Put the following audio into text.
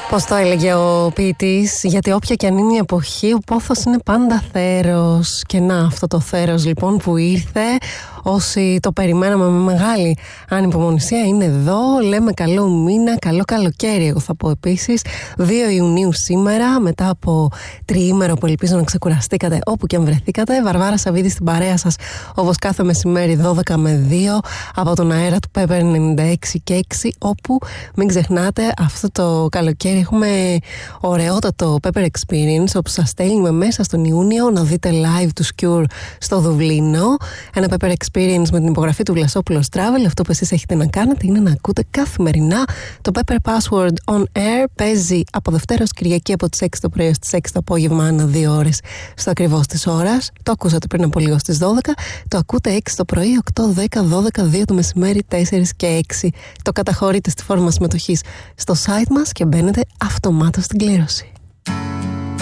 Πώς το έλεγε ο ποιητής, γιατί όποια και αν είναι η εποχή, ο πόθος είναι πάντα θέρος. Και να, αυτό το θέρος λοιπόν που ήρθε, όσοι το περιμέναμε με μεγάλη ανυπομονησία, είναι εδώ. Λέμε καλό μήνα, καλό καλοκαίρι, εγώ θα πω επίσης. 2 Ιουνίου σήμερα, μετά από τριήμερο που ελπίζω να ξεκουραστήκατε όπου και αν βρεθήκατε. Βαρβάρα Σαββίδη στην παρέα σας, όπως κάθε μεσημέρι 12 με 2, από τον αέρα του Pepper 96 και 6, όπου μην ξεχνάτε αυτό το καλοκαίρι έχουμε ωραιότατο Pepper Experience, όπου σας στέλνουμε μέσα στον Ιούνιο να δείτε live του Cure στο Δουβλίνο. Ένα Pepper Experience με την υπογραφή του Βλασόπουλος Travel. Αυτό που εσείς έχετε να κάνετε είναι να ακούτε καθημερινά το Pepper Password on Air. Παίζει από Δευτέρα ως Κυριακή από τις 6 το πρωί στις 6 το απόγευμα, ανά 2 ώρες στο ακριβώς της ώρας. Το ακούσατε πριν από λίγο στις 12. Το ακούτε 6 το πρωί, 8, 10, 12, 2 το μεσημέρι, 4 και 6. Το καταχωρείτε στη φόρμα συμμετοχής στο site μας και μπαίνετε αυτομάτως στην κλήρωση.